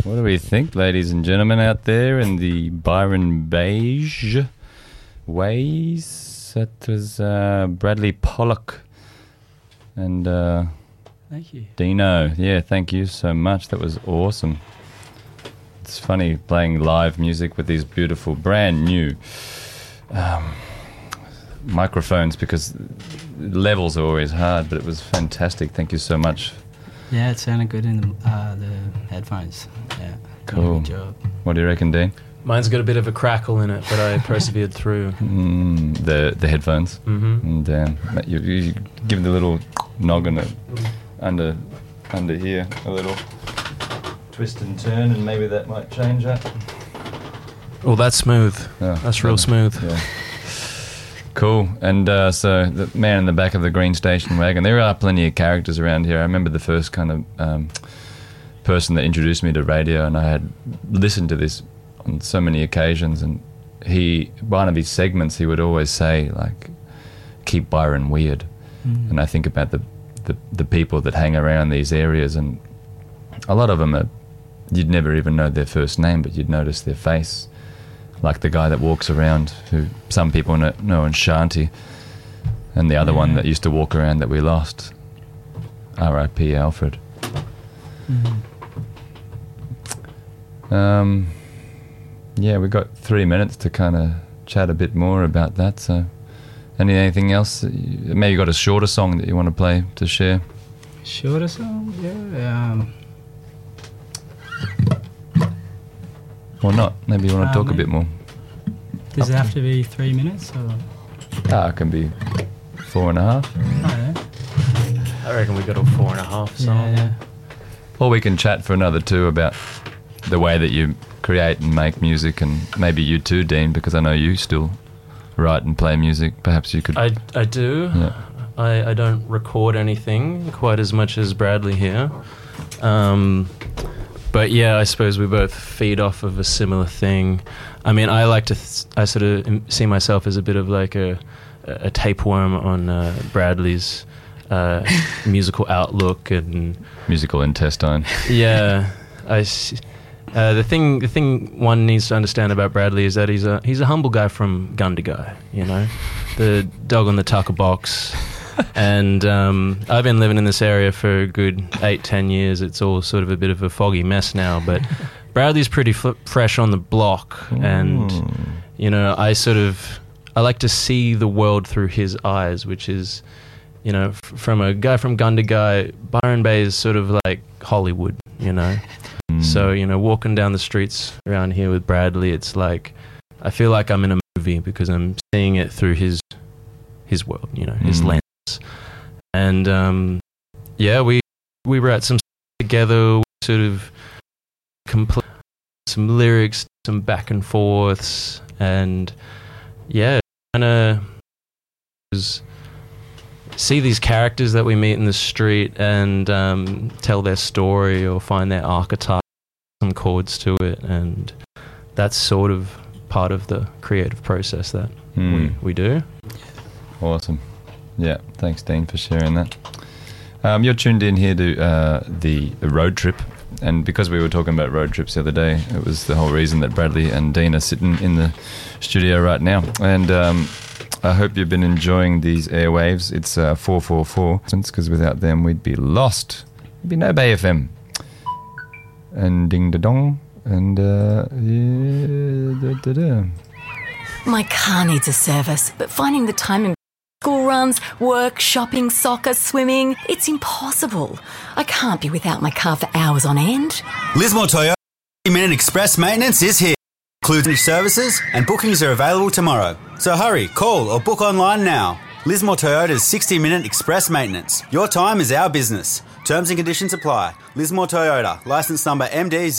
What do we think, ladies and gentlemen, out there in the Byron Beige ways? That was Bradley Pollock and thank you, Dino. Yeah, thank you so much. That was awesome. It's funny playing live music with these beautiful, brand new microphones because levels are always hard, but it was fantastic. Thank you so much. Yeah, it sounded good in the headphones. Yeah, cool. Good job. What do you reckon, Dean? Mine's got a bit of a crackle in it, but I persevered through. The headphones? Mm-hmm. Damn. You give the little noggin under here, a little twist and turn, and maybe that might change that. Oh, that's smooth. Oh, that's real smooth. Yeah. Cool. And so the man in the back of the green station wagon, there are plenty of characters around here. I remember the first kind of person that introduced me to radio, and I had listened to this on so many occasions, and one of his segments, he would always say, like, keep Byron weird. And I think about the people that hang around these areas, and a lot of them you'd never even know their first name, but you'd notice their face. Like the guy that walks around, who some people know in Shanti, and the other one that used to walk around that we lost, R.I.P. Alfred. Yeah, we've got 3 minutes to kind of chat a bit more about that. So, anything else? Maybe you got a shorter song that you want to play to share? Shorter song? Yeah. Or not? Maybe you want to talk a bit more. Does it have to be 3 minutes? Or? It can be 4.5. Oh, yeah. I reckon we got a 4.5 song. Yeah. Or we can chat for another 2 about the way that you create and make music, and maybe you too, Dean, because I know you still write and play music. Perhaps you could... I do. Yeah. I don't record anything quite as much as Bradley here. But yeah, I suppose we both feed off of a similar thing. I mean, I like to... I sort of see myself as a bit of like a tapeworm on Bradley's musical outlook and... Musical intestine. Yeah. The thing one needs to understand about Bradley is that he's a humble guy from Gundagai, you know, the dog on the tucker box. And I've been living in this area for a good 8-10 years. It's all sort of a bit of a foggy mess now, but Bradley's pretty fresh on the block. And you know, I like to see the world through his eyes, which is, you know, from a guy from Gundagai. Byron Bay is sort of like Hollywood, you know. So, you know, walking down the streets around here with Bradley, it's like I feel like I'm in a movie because I'm seeing it through his world, you know, his lens. And yeah, we write some together, sort of complete some lyrics, some back and forths, and yeah, kind of see these characters that we meet in the street and tell their story or find their archetype, some chords to it, and that's sort of part of the creative process that we do. Awesome. Yeah, thanks, Dean, for sharing that. You're tuned in here to the road trip, and because we were talking about road trips the other day, it was the whole reason that Bradley and Dean are sitting in the studio right now. And I hope you've been enjoying these airwaves. It's 444, because without them we'd be lost. There'd be no Bay FM. And ding-da-dong, and My car needs a service, but finding the time in school runs, work, shopping, soccer, swimming, it's impossible. I can't be without my car for hours on end. Lismore Toyota 60-minute express maintenance is here. Includes services and bookings are available tomorrow. So hurry, call or book online now. Lismore Toyota's 60-minute express maintenance. Your time is our business. Terms and conditions apply. Lismore Toyota, licence number MD